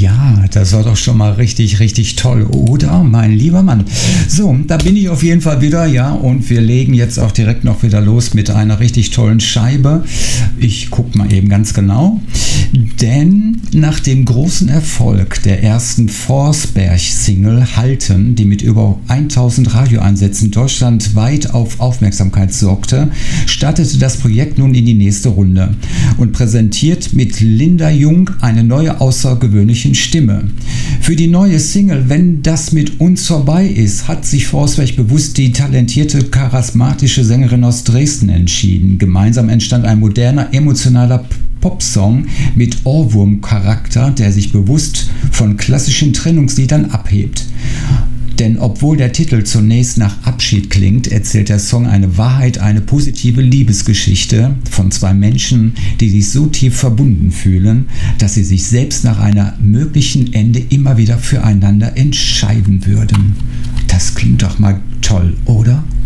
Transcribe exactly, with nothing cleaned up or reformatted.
Ja, das war doch schon mal richtig, richtig toll, oder? Mein lieber Mann. So, da bin ich auf jeden Fall wieder, ja, und wir legen jetzt auch direkt noch wieder los mit einer richtig tollen Scheibe. Ich gucke mal eben ganz genau. Denn nach dem großen Erfolg der ersten Forsberg-Single Halten, die mit über tausend Radioeinsätzen deutschlandweit auf Aufmerksamkeit sorgte, startete das Projekt nun in die nächste Runde und präsentiert mit Linda Jung eine neue außergewöhnliche Stimme. Für die neue Single Wenn das mit uns vorbei ist, hat sich Forsberg bewusst die talentierte, charismatische Sängerin aus Dresden entschieden. Gemeinsam entstand ein moderner, emotionaler Popsong mit Ohrwurm-Charakter, der sich bewusst von klassischen Trennungsliedern abhebt. Denn obwohl der Titel zunächst nach Abschied klingt, erzählt der Song eine Wahrheit, eine positive Liebesgeschichte von zwei Menschen, die sich so tief verbunden fühlen, dass sie sich selbst nach einem möglichen Ende immer wieder füreinander entscheiden würden. Das klingt doch mal toll, oder?